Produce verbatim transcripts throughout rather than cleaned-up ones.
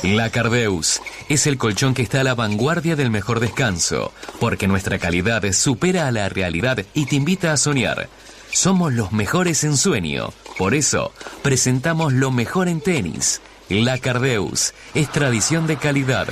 La Cardeus es el colchón que está a la vanguardia del mejor descanso, porque nuestra calidad supera a la realidad y te invita a soñar. Somos los mejores en sueño, por eso presentamos lo mejor en tenis. La Cardeus es tradición de calidad.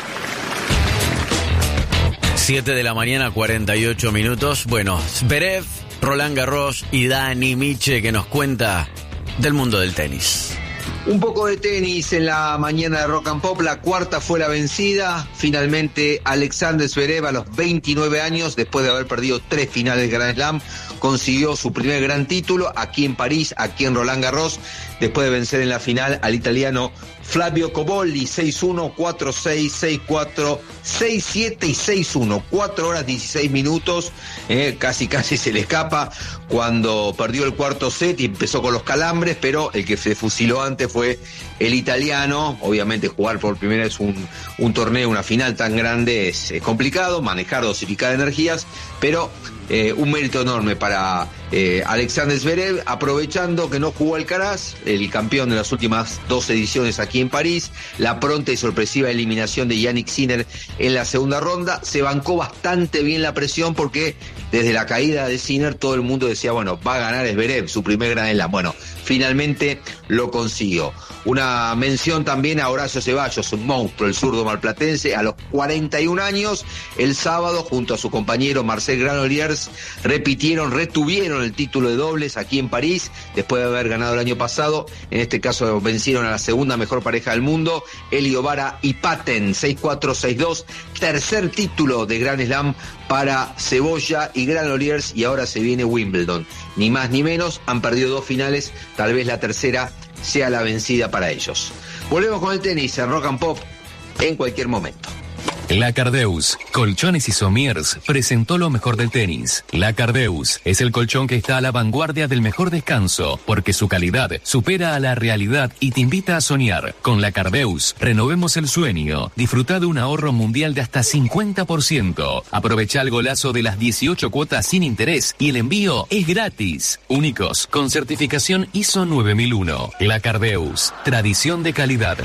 siete de la mañana, cuarenta y ocho minutos. Bueno, Zverev, Roland Garros y Dani Miche que nos cuenta del mundo del tenis. Un poco de tenis en la mañana de Rock and Pop. La cuarta fue la vencida. Finalmente Alexander Zverev, a los veintinueve años, después de haber perdido tres finales de Grand Slam, consiguió su primer gran título aquí en París, aquí en Roland Garros, después de vencer en la final al italiano Flavio Cobolli, seis uno, cuatro seis, seis cuatro, seis siete y seis uno. cuatro horas dieciséis minutos, eh, casi casi se le escapa cuando perdió el cuarto set y empezó con los calambres, pero el que se fusiló antes fue el italiano. Obviamente jugar por primera vez un, un torneo, una final tan grande es, es complicado, manejar, dosificar energías, pero eh, un mérito enorme para eh, Alexander Zverev, aprovechando que no jugó Alcaraz, el campeón de las últimas dos ediciones aquí en París, la pronta y sorpresiva eliminación de Yannick Sinner en la segunda ronda. Se bancó bastante bien la presión porque desde la caída de Sinner todo el mundo decía, bueno, va a ganar Zverev, su primer Grand Slam. Bueno, finalmente lo consiguió. Una mención también a Horacio Ceballos, un monstruo, el zurdo marplatense, a los cuarenta y un años, el sábado, junto a su compañero Marcel Granollers, repitieron, retuvieron el título de dobles aquí en París, después de haber ganado el año pasado. En este caso vencieron a la segunda mejor pareja del mundo, Elio Vara y Patten, seis cuatro, seis dos, tercer título de Grand Slam para Cebolla y Granollers, y ahora se viene Wimbledon. Ni más ni menos, han perdido dos finales, tal vez la tercera sea la vencida para ellos. Volvemos con el tenis en Rock and Pop en cualquier momento. La Cardeus, Colchones y Somiers, presentó lo mejor del tenis. La Cardeus es el colchón que está a la vanguardia del mejor descanso, porque su calidad supera a la realidad y te invita a soñar. Con La Cardeus, renovemos el sueño. Disfruta de un ahorro mundial de hasta cincuenta por ciento. Aprovecha el golazo de las dieciocho cuotas sin interés y el envío es gratis. Únicos, con certificación I S O nueve mil uno. La Cardeus, tradición de calidad.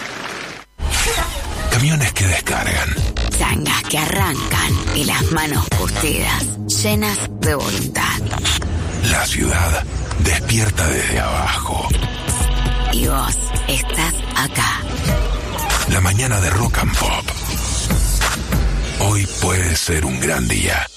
Camiones que descargan, zangas que arrancan y las manos pusteras, llenas de voluntad. La ciudad despierta desde abajo. Y vos estás acá. La mañana de Rock and Pop. Hoy puede ser un gran día.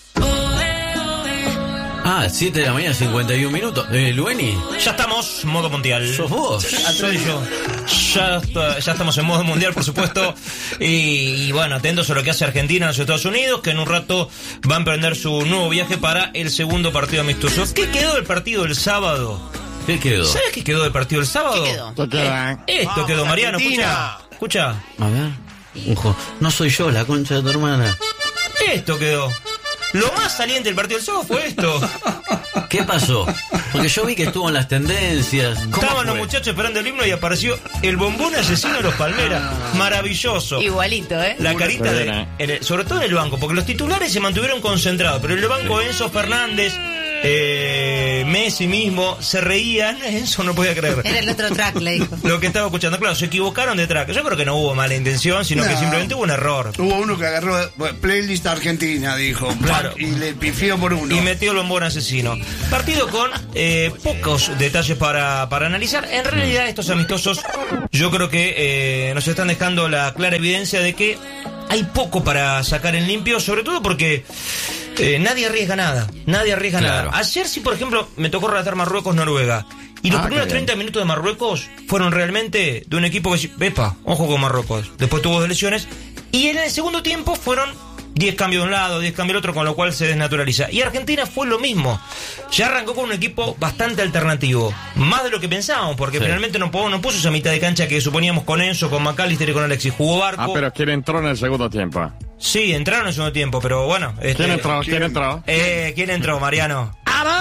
Ah, siete de la mañana, cincuenta y un minutos. Eh, Lueni. Ya estamos, modo mundial. ¿Sos vos? Soy yo. Ya, ya estamos en modo mundial, por supuesto. Y, y bueno, atentos a lo que hace Argentina en los Estados Unidos, que en un rato va a emprender su nuevo viaje para el segundo partido amistoso. ¿Qué quedó del partido del sábado? ¿Qué quedó? ¿Sabes qué quedó del partido del sábado? ¿Qué quedó? ¿Qué quedó? Eh, esto Vamos, quedó, Mariano. Escucha. Escucha. A ver. Ojo, no soy yo, la concha de tu hermana. Esto quedó. Lo más saliente del partido del sábado fue esto. ¿Qué pasó? Porque yo vi que estuvo en las tendencias. Estaban los muchachos esperando el himno y apareció el bombón asesino de los Palmeras. Maravilloso. Igualito, ¿eh? La carita de... en el, sobre todo en el banco, porque los titulares se mantuvieron concentrados, pero en el banco Enzo Fernández, eh, Messi mismo, se reían. Enzo no podía creer. Era el otro track, le dijo. Lo que estaba escuchando. Claro, se equivocaron de track. Yo creo que no hubo mala intención, sino no, que simplemente hubo un error. Hubo uno que agarró bueno, playlist argentina, dijo. Claro. Y le pifió por uno. Y metió el bombón asesino. Partido con eh, pocos detalles para, para analizar. En realidad, estos amistosos, yo creo que eh, nos están dejando la clara evidencia de que hay poco para sacar en limpio, sobre todo porque eh, nadie arriesga nada. Nadie arriesga claro. nada. Ayer sí, por ejemplo, me tocó relatar Marruecos-Noruega. Y los ah, primeros treinta minutos de Marruecos fueron realmente de un equipo que... Epa, ojo con Marruecos. Después tuvo dos lesiones. Y en el segundo tiempo fueron diez cambios de un lado, diez cambios del otro, con lo cual se desnaturaliza. Y Argentina fue lo mismo. Ya arrancó con un equipo bastante alternativo. Más de lo que pensábamos, porque sí. finalmente no, no puso esa mitad de cancha que suponíamos con Enzo, con McAllister y con Alexis. Jugó Barco. Ah, pero ¿quién entró en el segundo tiempo? Sí, entraron en el segundo tiempo, pero bueno. Este, ¿Quién entró? ¿Quién, ¿Quién entró? Eh, ¿Quién entró, Mariano?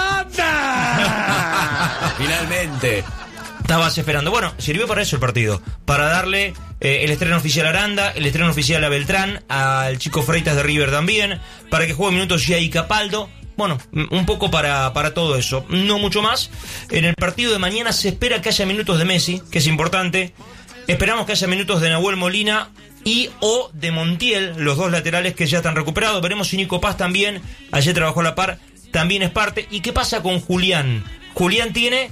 ¡Amanda! Finalmente. Estabas esperando. Bueno, sirvió para eso el partido. Para darle eh, el estreno oficial a Aranda, el estreno oficial a Beltrán, al chico Freitas de River también, para que juegue minutos ya y Capaldo. Bueno, un poco para, para todo eso. No mucho más. En el partido de mañana se espera que haya minutos de Messi, que es importante. Esperamos que haya minutos de Nahuel Molina y o de Montiel, los dos laterales que ya están recuperados. Veremos si Nico Paz también, ayer trabajó a la par, también es parte. ¿Y qué pasa con Julián? Julián tiene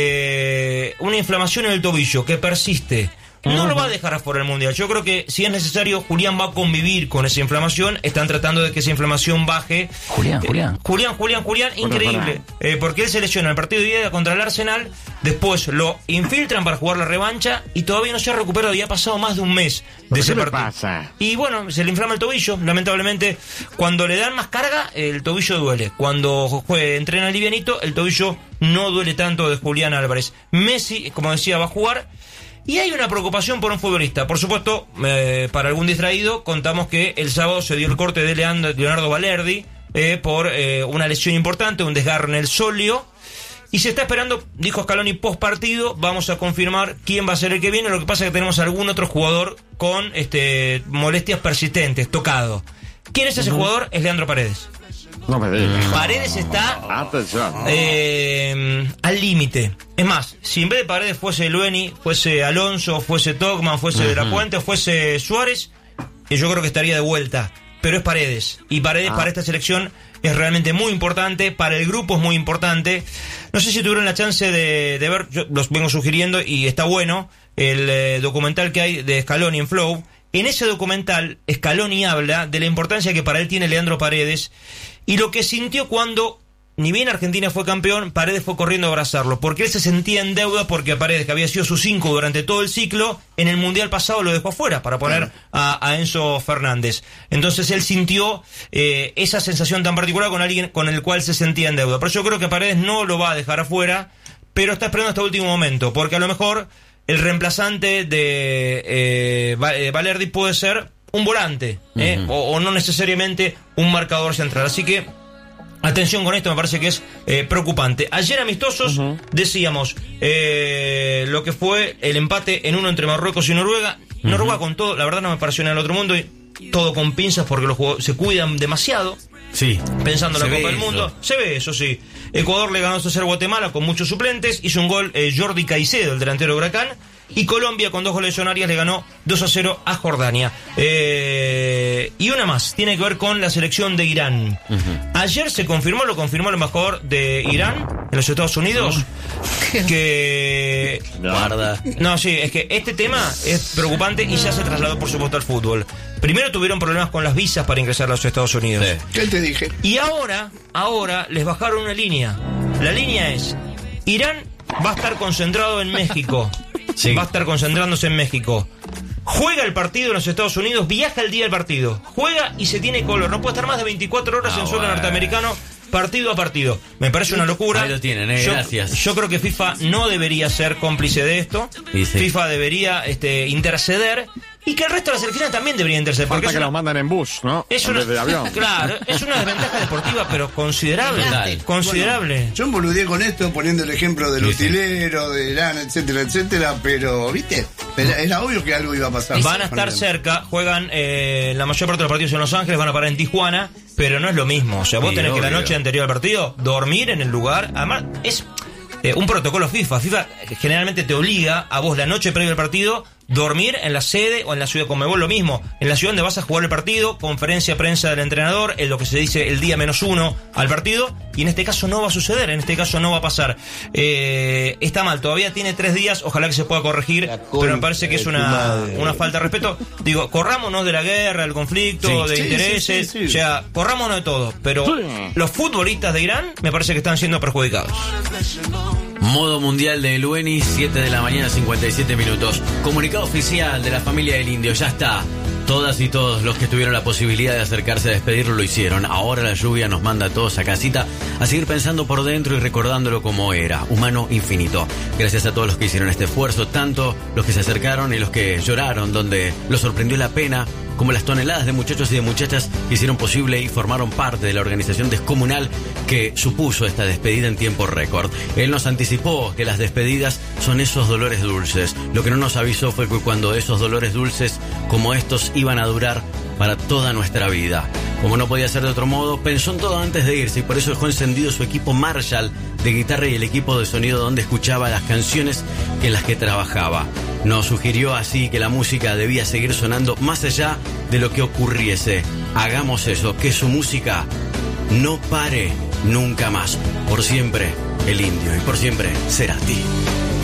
eh, una inflamación en el tobillo que persiste. No lo va a dejar afuera del Mundial. Yo creo que si es necesario, Julián va a convivir con esa inflamación. Están tratando de que esa inflamación baje. Julián, Julián. Eh, Julián, Julián, Julián, increíble. Eh, porque él se lesiona en el partido de ida contra el Arsenal. Después lo infiltran para jugar la revancha y todavía no se ha recuperado. Y ha pasado más de un mes de ese ¿Qué le partido. pasa? Y bueno, se le inflama el tobillo. Lamentablemente, cuando le dan más carga, el tobillo duele. Cuando juega, entrena livianito, el tobillo no duele tanto de Julián Álvarez. Messi, como decía, va a jugar. Y hay una preocupación por un futbolista. Por supuesto, eh, para algún distraído, contamos que el sábado se dio el corte de Leandro, Leonardo Balerdi eh, por eh, una lesión importante, un desgarro en el sóleo. Y se está esperando, dijo Scaloni, post partido. Vamos a confirmar quién va a ser el que viene. Lo que pasa es que tenemos algún otro jugador con este molestias persistentes, tocado. ¿Quién es ese uh-huh. jugador? Es Leandro Paredes. No me digas. Paredes está Atención. eh, al límite. Es más, si en vez de Paredes fuese Lueni, fuese Alonso, fuese Togman, fuese uh-huh. De la Puente, fuese Suárez, yo creo que estaría de vuelta. Pero es Paredes. Y Paredes ah. para esta selección es realmente muy importante. Para el grupo es muy importante. No sé si tuvieron la chance de, de ver, yo los vengo sugiriendo y está bueno, el eh, documental que hay de Scaloni en Flow. En ese documental, Scaloni habla de la importancia que para él tiene Leandro Paredes y lo que sintió cuando, ni bien Argentina fue campeón, Paredes fue corriendo a abrazarlo, porque él se sentía en deuda porque a Paredes, que había sido su cinco durante todo el ciclo, en el Mundial pasado lo dejó afuera para poner a, a Enzo Fernández. Entonces él sintió eh, esa sensación tan particular con alguien con el cual se sentía en deuda. Por eso yo creo que Paredes no lo va a dejar afuera, pero está esperando hasta el último momento, porque a lo mejor el reemplazante de eh, Balerdi puede ser un volante, ¿eh? uh-huh. o, o no necesariamente un marcador central. Así que atención con esto, me parece que es eh, preocupante. Ayer amistosos, uh-huh. decíamos eh, lo que fue el empate en uno entre Marruecos y Noruega. Uh-huh. Noruega con todo, la verdad no me pareció en el otro mundo, y todo con pinzas porque los jugadores se cuidan demasiado. Sí. Pensando en la Copa del eso. Mundo. Se ve eso, sí. Ecuador le ganó a cero a Guatemala con muchos suplentes. Hizo un gol eh, Jordi Caicedo, el delantero de Huracán. Y Colombia, con dos goles de Arias, le ganó dos a cero a Jordania. Eh, y una más, tiene que ver con la selección de Irán. Uh-huh. Ayer se confirmó, lo confirmó el embajador de Irán en los Estados Unidos, uh-huh. que... Guarda. No, sí, es que este tema es preocupante y ya se trasladó, por supuesto, al fútbol. Primero tuvieron problemas con las visas para ingresar a los Estados Unidos. Sí. ¿Qué te dije? Y ahora, ahora les bajaron una línea. La línea es, Irán va a estar concentrado en México. Sí. Va a estar concentrándose en México. Juega el partido en los Estados Unidos, viaja el día del partido, juega y se tiene color. No puede estar más de veinticuatro horas ah, en suelo bueno. norteamericano, partido a partido. Me parece una locura. Ahí lo tienen, eh, yo, gracias. Yo creo que FIFA no debería ser cómplice de esto. Sí. FIFA debería este, interceder. Y que el resto de las selecciones también deberían interceder. Falta porque que una, los mandan en bus, ¿no? Es en una, vez de avión. Claro, es una desventaja deportiva, pero considerable. Total. Considerable. Bueno, yo emboludé con esto poniendo el ejemplo del sí, utilero, sí. de Irán, etcétera, etcétera, pero, ¿viste? Era, era obvio que algo iba a pasar. Van a estar cerca, juegan eh, la mayor parte de los partidos en Los Ángeles, van a parar en Tijuana, pero no es lo mismo. O sea, vos sí, tenés obvio. que la noche anterior al partido dormir en el lugar. Además, es eh, un protocolo FIFA. FIFA generalmente te obliga a vos la noche previa al partido dormir en la sede o en la ciudad. Conmebol lo mismo, en la ciudad donde vas a jugar el partido, conferencia de prensa del entrenador, en lo que se dice el día menos uno al partido, y en este caso no va a suceder, en este caso no va a pasar. Eh, está mal, todavía tiene tres días, ojalá que se pueda corregir, pero me parece que es una, una falta de respeto. Digo, corrámonos de la guerra, del conflicto, sí, de sí, intereses, sí, sí, sí. o sea, corrámonos de todo, pero sí. los futbolistas de Irán me parece que están siendo perjudicados. Modo mundial de Lueni, siete de la mañana, cincuenta y siete minutos. Comunicado oficial de la familia del Indio, ya está. Todas y todos los que tuvieron la posibilidad de acercarse a despedirlo lo hicieron. Ahora la lluvia nos manda a todos a casita a seguir pensando por dentro y recordándolo como era, humano infinito. Gracias a todos los que hicieron este esfuerzo, tanto los que se acercaron y los que lloraron, donde los sorprendió la pena, como las toneladas de muchachos y de muchachas que hicieron posible y formaron parte de la organización descomunal que supuso esta despedida en tiempo récord. Él nos anticipó que las despedidas son esos dolores dulces. Lo que no nos avisó fue que cuando esos dolores dulces como estos iban a durar para toda nuestra vida. Como no podía ser de otro modo, pensó en todo antes de irse y por eso dejó encendido su equipo Marshall de guitarra y el equipo de sonido donde escuchaba las canciones en las que trabajaba. nos sugirió así que la música debía seguir sonando más allá de lo que ocurriese. Hagamos eso, que su música no pare nunca más. Por siempre, el Indio, y por siempre, Cerati.